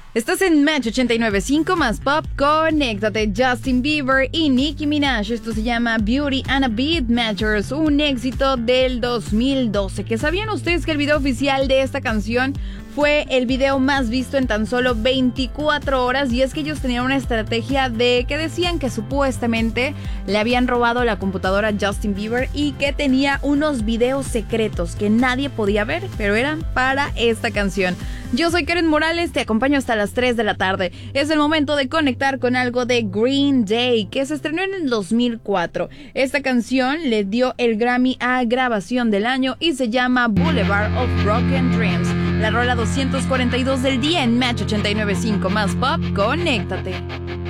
Estás en Match 89.5 más Pop. Conéctate. Justin Bieber y Nicki Minaj. Esto se llama Beauty and a Beat Matchers, un éxito del 2012. ¿Que sabían ustedes que el video oficial de esta canción fue el video más visto en tan solo 24 horas? Y es que ellos tenían una estrategia de que decían que supuestamente le habían robado la computadora a Justin Bieber y que tenía unos videos secretos que nadie podía ver, pero eran para esta canción. Yo soy Karen Morales, te acompaño hasta las 3 de la tarde. Es el momento de conectar con algo de Green Day, que se estrenó en el 2004. Esta canción le dio el Grammy a Grabación del Año y se llama Boulevard of Broken Dreams. La rola 242 del día en Match 89.5 más Pop. Conéctate.